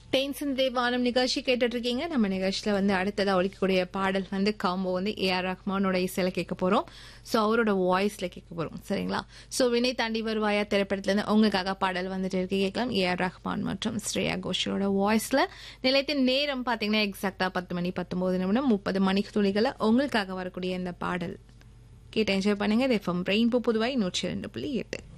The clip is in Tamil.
தேன்சின் தேவானம் நிகழ்ச்சி கேட்டுட்டு இருக்கீங்க. நம்ம நிகழ்ச்சியில வந்து அடுத்ததா ஒழிக்கக்கூடிய பாடல் வந்து காம்போ வந்து ஏஆர் ரஹ்மானோட இசையில கேட்க போறோம். சோ அவரோட வாய்ஸ்ல கேட்க போறோம். சரிங்களா? சோ வினை தாண்டி வருவாயா திரைப்படத்துல இருந்து உங்களுக்காக பாடல் வந்துட்டு இருக்கு, கேட்கலாம். ஏஆர் ரஹ்மான் மற்றும் ஸ்ரேயா கோஷலோட வாய்ஸ்ல. நிலையத்தின் நேரம் பாத்தீங்கன்னா எக்ஸாக்டா 10:19 30 மணிக்கு துளிகளை உங்களுக்காக வரக்கூடிய இந்த பாடல் கேட்டு என்ஜாய் பண்ணுங்க. இது எஃப்எம் ரெயின்போ புதுவாய் 102.8.